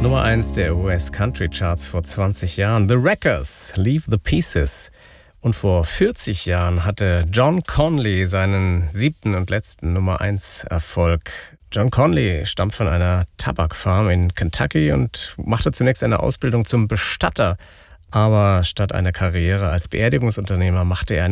Nummer 1 der US Country Charts vor 20 Jahren. The Wreckers, Leave the Pieces. Und vor 40 Jahren hatte John Conlee seinen 7. und letzten Nummer 1 Erfolg. John Conlee stammt von einer Tabakfarm in Kentucky und machte zunächst eine Ausbildung zum Bestatter. Aber statt einer Karriere als Beerdigungsunternehmer machte er